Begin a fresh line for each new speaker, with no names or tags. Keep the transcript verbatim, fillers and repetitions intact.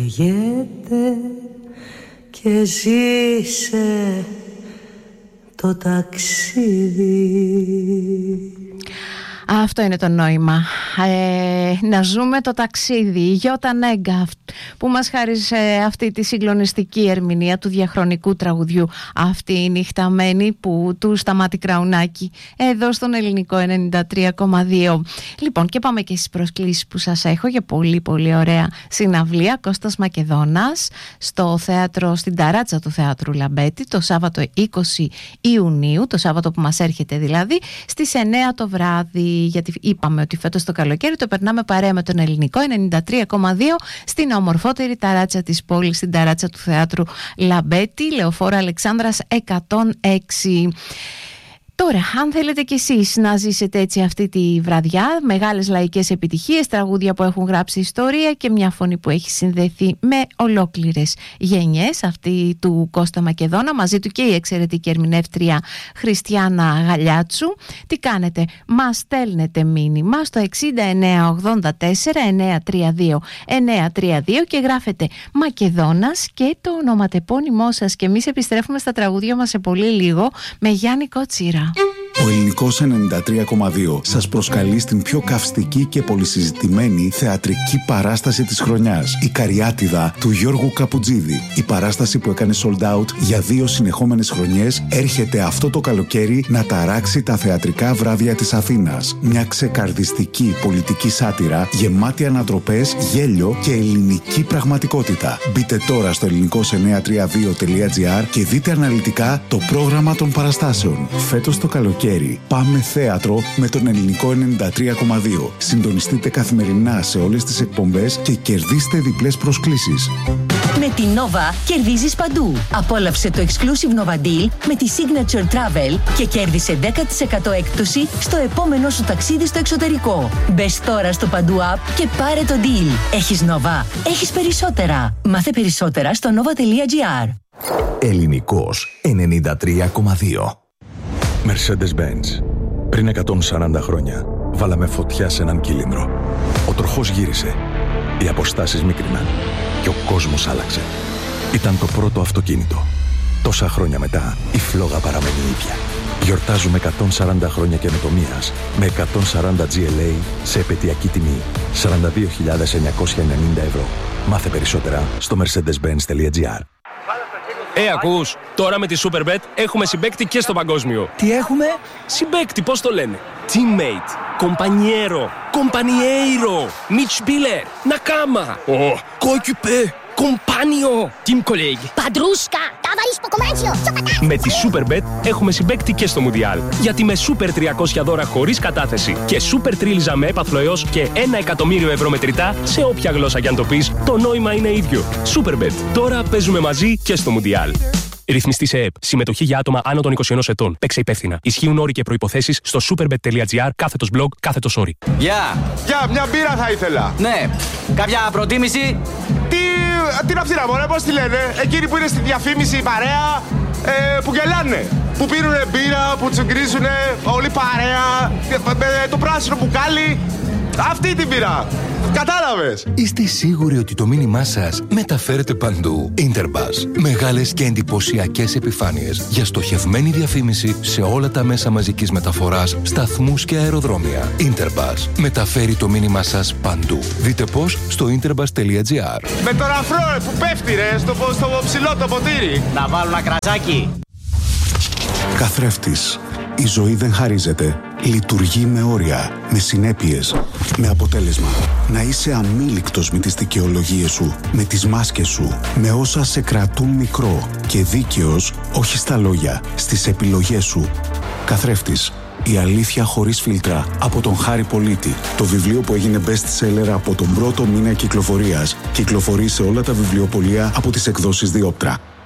καίγεται και ζήσε το ταξίδι.
Αυτό είναι το νόημα. Ε, να ζούμε το ταξίδι. Η Γιώτα Νέγκα που μας χάρισε αυτή τη συγκλονιστική ερμηνεία του διαχρονικού τραγουδιού Αυτή η νυχταμένη που του Σταμάτη Κραουνάκη εδώ στον Ελληνικό ενενήντα τρία κόμμα δύο. Λοιπόν, και πάμε και στις προσκλήσεις που σας έχω για πολύ πολύ ωραία συναυλία. Κώστας Μακεδόνας στο θέατρο, στην ταράτσα του Θεάτρου Λαμπέτη το Σάββατο είκοσι Ιουνίου, το Σάββατο που μας έρχεται δηλαδή, στις εννέα το βράδυ. Γιατί είπαμε ότι φέτος το καλοκαίρι το περνάμε παρέα με τον Ελληνικό ενενήντα τρία κόμμα δύο στην ομορφότερη ταράτσα της πόλης, στην ταράτσα του Θεάτρου Λαμπέτη, Λεωφόρο Αλεξάνδρας εκατόν έξι. Τώρα, αν θέλετε κι εσείς να ζήσετε έτσι αυτή τη βραδιά, μεγάλες λαϊκές επιτυχίες, τραγούδια που έχουν γράψει ιστορία και μια φωνή που έχει συνδεθεί με ολόκληρες γενιές, αυτή του Κώστα Μακεδόνα, μαζί του και η εξαιρετική ερμηνεύτρια Χριστιάνα Γαλιάτσου. Τι κάνετε? Μας στέλνετε μήνυμα στο εξήντα εννέα ογδόντα τέσσερα εννιακόσια τριάντα δύο εννιακόσια τριάντα δύο και γράφετε Μακεδόνας και το ονοματεπώνυμό σας, και εμείς επιστρέφουμε στα τραγούδια μας σε πολύ λίγο με Γιάννη Κότσιρα.
Ο Ελληνικός ενενήντα τρία κόμμα δύο σας προσκαλεί στην πιο καυστική και πολυσυζητημένη θεατρική παράσταση της χρονιάς. Η Καριάτιδα του Γιώργου Καπουτζίδη. Η παράσταση που έκανε sold out για δύο συνεχόμενες χρονιές έρχεται αυτό το καλοκαίρι να ταράξει τα θεατρικά βράδια της Αθήνας. Μια ξεκαρδιστική πολιτική σάτυρα γεμάτη ανατροπές, γέλιο και ελληνική πραγματικότητα. Μπείτε τώρα στο ελληνικός εννιακόσια τριάντα δύο τελεία τζι άρ και δείτε αναλυτικά το πρόγραμμα των παραστάσεων. Φέτος το καλοκαίρι πάμε θέατρο με τον Ελληνικό ενενήντα τρία κόμμα δύο. Συντονιστείτε καθημερινά σε όλες τις εκπομπές και κερδίστε διπλές προσκλήσεις.
Με την Nova κερδίζεις παντού. Απόλαυσε το exclusive Nova Deal με τη Signature Travel και κέρδισε δέκα τοις εκατό έκπτωση στο επόμενο σου ταξίδι στο εξωτερικό. Μπες τώρα στο Παντού App και πάρε το deal. Έχεις Nova, έχεις περισσότερα. Μάθε περισσότερα στο nova τελεία τζι άρ.
Ελληνικός ενενήντα τρία κόμμα δύο. Mercedes-Benz. Πριν εκατόν σαράντα χρόνια βάλαμε φωτιά σε έναν κύλινδρο. Ο τροχός γύρισε. Οι αποστάσεις μίκριναν. Και ο κόσμος άλλαξε. Ήταν το πρώτο αυτοκίνητο. Τόσα χρόνια μετά η φλόγα παραμένει ίδια. Γιορτάζουμε εκατόν σαράντα χρόνια καινοτομίας με εκατόν σαράντα τζι ελ έι σε επαιτειακή τιμή σαράντα δύο χιλιάδες εννιακόσια ενενήντα ευρώ. Μάθε περισσότερα στο mercedes benz τελεία τζι άρ.
Ε, ακούς, τώρα με τη Superbet έχουμε συμπαίκτη και στο παγκόσμιο.
Τι έχουμε?
Συμπαίκτη, πώς το λένε? Teammate, compañero, compañeiro, Mitspieler, Nakama, oh, coéquipier, compagno, team colleague,
Padrusca, ταβαλίς στο κομμάτσιο.
Με τη Superbet έχουμε συμπαίκτη και στο Μουντιάλ. Γιατί με Super τριακόσια δώρα χωρίς κατάθεση και Super τρίλιζα με έπαθλο έως και ένα εκατομμύριο ευρώ μετρητά, σε όποια γλώσσα κι αν το πεις, το νόημα είναι ίδιο. Superbet. Τώρα παίζουμε μαζί και στο Μουντιάλ. Ρυθμιστή σε ΕΕΠ. Συμμετοχή για άτομα άνω των είκοσι ενός ετών. Παίξε υπεύθυνα. Ισχύουν όροι και προϋποθέσεις στο superbet τελεία τζι άρ κάθετος blog κάθετος όροι.
Γεια!
Γεια, μια μπύρα θα ήθελα.
Ναι. Κάποια προτίμηση?
Τι, τι είναι αυτή να μωρέ, πώς τη λένε? Εκείνοι που είναι στη διαφήμιση παρέα, ε, που γελάνε. Που πίνουνε μπύρα, που τσουγκρίζουνε, όλη παρέα, με το πράσινο μπουκάλι. Αυτή την πήρα. Κατάλαβες.
Είστε σίγουροι ότι το μήνυμά σας μεταφέρεται παντού? Interbus. Μεγάλες και εντυπωσιακές επιφάνειες για στοχευμένη διαφήμιση σε όλα τα μέσα μαζικής μεταφοράς, σταθμούς και αεροδρόμια. Interbus. Μεταφέρει το μήνυμά σας παντού. Δείτε πώς στο interbus τελεία τζι άρ.
Με τον αφρό ρε, που πέφτει ρε, στο, στο ψηλό το ποτήρι.
Να βάλω ένα κρασάκι.
Καθρέφτης. Η ζωή δεν χαρίζεται. Λειτουργεί με όρια, με συνέπειες, με αποτέλεσμα να είσαι αμήλικτος με τις δικαιολογίες σου, με τις μάσκες σου, με όσα σε κρατούν μικρό και δίκαιος, όχι στα λόγια, στις επιλογές σου. Καθρέφτης. Η αλήθεια χωρίς φίλτρα, από τον Χάρη Πολίτη. Το βιβλίο που έγινε best seller από τον πρώτο μήνα κυκλοφορίας. Κυκλοφορεί σε όλα τα βιβλιοπωλεία από τις εκδόσεις Διόπτρα.